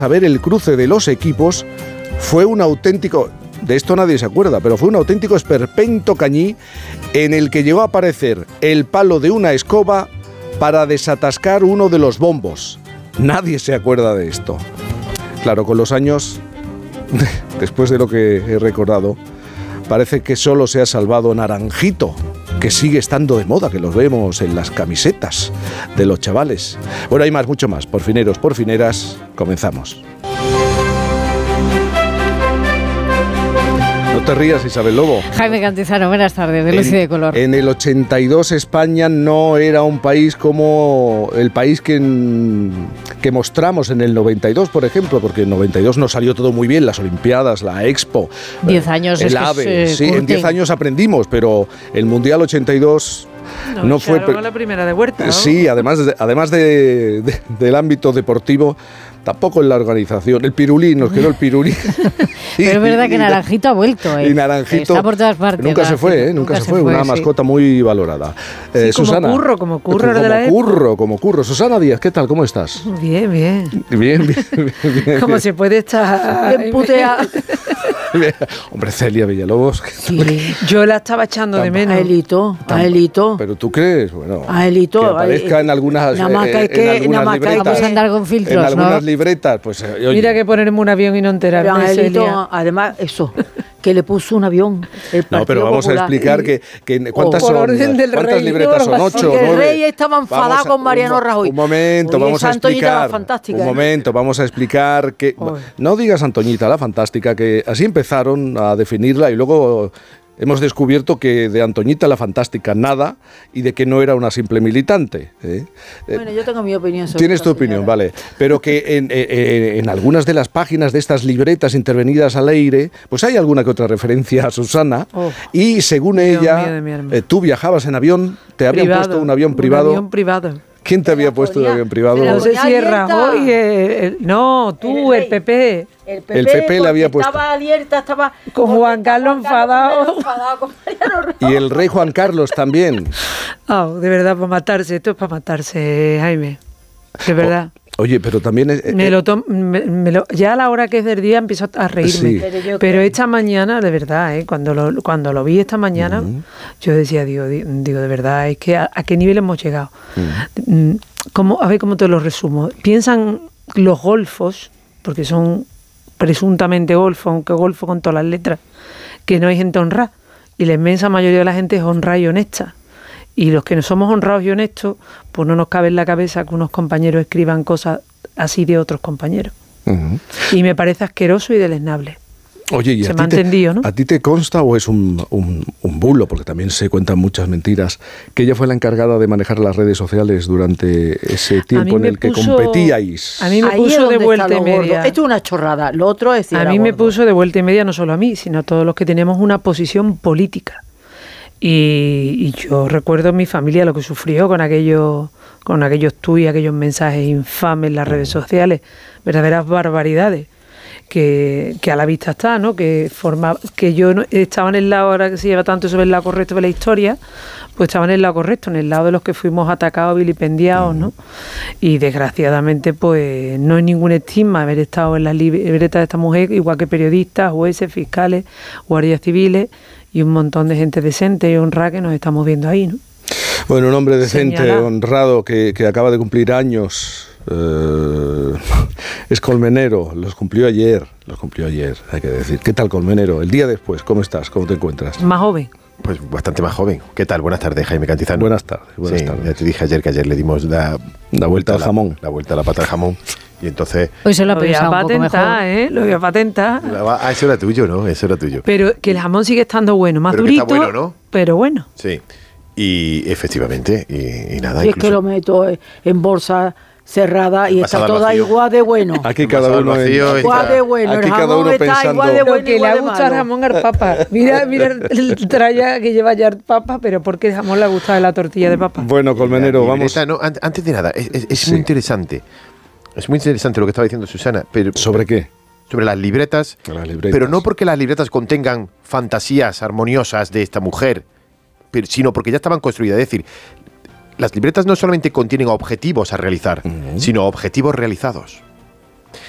a ver el cruce de los equipos, fue un auténtico... De esto nadie se acuerda, pero fue un auténtico esperpento cañí en el que llegó a aparecer el palo de una escoba para desatascar uno de los bombos. Nadie se acuerda de esto. Claro, con los años, después de lo que he recordado, parece que solo se ha salvado Naranjito, que sigue estando de moda, que los vemos en las camisetas de los chavales. Bueno, hay más, mucho más. Porfineros, porfineras, comenzamos. No te rías, Isabel Lobo. Jaime Cantizano, buenas tardes, de Luz y de Color. En el 82 España no era un país como el país que mostramos en el 92, por ejemplo, porque en el 92 nos salió todo muy bien, las Olimpiadas, la Expo, 10 años el AVE. Sí, en 10 años aprendimos, pero el Mundial 82... No fue la primera de Huerta, ¿no? Sí, además del ámbito deportivo, tampoco en la organización. El pirulí, nos quedó el pirulí. Pero es verdad que Naranjito ha vuelto. Y Naranjito está por todas partes. Nunca se fue, nunca se fue. Una mascota muy valorada. Sí, Susana. Como curro de la época. Como curro. Susana Díaz, ¿qué tal? ¿Cómo estás? Bien. Como se puede estar puteada. Hombre, Celia Villalobos. Sí. Yo la estaba echando de menos. A Elito. Pero tú crees, bueno, a Elito, que aparezca en algunas libretas. Vamos a andar con filtros, en algunas libretas, pues oye. Mira que ponerme un avión y no enterarme. Elito, además, eso, que le puso un avión. No, pero vamos a explicar que ¿cuántas son? ¿Cuántas libretas son? 8, 9. El rey estaba enfadado con Mariano Rajoy. Un momento, vamos a explicar. Un momento, vamos a explicar que... No digas Antoñita la Fantástica, que así empezaron a definirla y luego... Hemos descubierto que de Antoñita la Fantástica nada y de que no era una simple militante. Bueno, yo tengo mi opinión sobre Tienes tu opinión, vale. Pero que en algunas de las páginas de estas libretas intervenidas al aire, pues hay alguna que otra referencia a Susana. Y según ella, tú viajabas en avión, te habían puesto un avión privado. Un avión privado. ¿Quién te había puesto un avión privado? No sé si es Rajoy, no, tú, el PP. El PP le había puesto. Estaba alerta, estaba... Con Juan Carlos enfadado. Con Mariano Rajoy. Y el rey Juan Carlos también. De verdad, para matarse. Esto es para matarse, Jaime. De verdad. Oye, pero también... ya a la hora que es del día empiezo a reírme. Sí. Pero esta mañana, de verdad, cuando lo vi esta mañana, yo decía, digo, de verdad, es que ¿a qué nivel hemos llegado? A ver cómo te lo resumo. Piensan los golfos, porque son presuntamente golfos, aunque golfo con todas las letras, que no hay gente honrada. Y la inmensa mayoría de la gente es honrada y honesta. Y los que no somos honrados y honestos, pues no nos cabe en la cabeza que unos compañeros escriban cosas así de otros compañeros. Y me parece asqueroso y deleznable. Oye, ¿y se me ha entendido, ¿no? ¿A ti te consta o es un bulo? Porque también se cuentan muchas mentiras, que ella fue la encargada de manejar las redes sociales durante ese tiempo en el que competíais. A mí me puso de vuelta y media. Esto es una chorrada, lo otro es... A mí me puso de vuelta y media, no solo a mí, sino a todos los que tenemos una posición política. Y yo recuerdo mi familia lo que sufrió con aquellos tuits, aquellos mensajes infames en las redes sociales, verdaderas barbaridades. Que a la vista está, ¿no? Que yo no, estaba en el lado, ahora que se lleva tanto sobre el lado correcto de la historia, pues estaba en el lado correcto, en el lado de los que fuimos atacados, vilipendiados, ¿no? Y desgraciadamente, pues no hay ningún estigma haber estado en las libretas de esta mujer, igual que periodistas, jueces, fiscales, guardias civiles y un montón de gente decente y honrada que nos estamos viendo ahí, ¿no? Bueno, un hombre decente, honrado, que acaba de cumplir años. Es colmenero, los cumplió ayer, hay que decir. ¿Qué tal, colmenero? El día después, ¿cómo estás? ¿Cómo te encuentras? Más joven. Pues bastante más joven. ¿Qué tal? Buenas tardes, Jaime Cantizano. Buenas tardes. Ya te dije ayer que ayer le dimos la vuelta al jamón. La vuelta a la pata al jamón. Y entonces... Hoy se lo voy a patentar, Lo voy a patentar. Eso era tuyo, ¿no? Eso era tuyo. Pero que el jamón sigue estando bueno, más pero durito. Que está bueno, ¿no? Pero bueno. Sí. Y efectivamente, y nada. Y es que lo meto en bolsa cerrada y está toda igual de bueno. Aquí cada uno igual de bueno. Aquí cada uno pensando igual de bueno, lo que le ha gustado el jamón al papa. Mira el tralla que lleva ya el papa, pero porque el jamón le ha gustado la tortilla de papa. Bueno, colmenero, vamos. No, antes de nada, es muy interesante. Es muy interesante lo que estaba diciendo Susana. Pero, ¿sobre qué? Sobre las libretas. Pero no porque las libretas contengan fantasías armoniosas de esta mujer, sino porque ya estaban construidas. Es decir, las libretas no solamente contienen objetivos a realizar, sino objetivos realizados.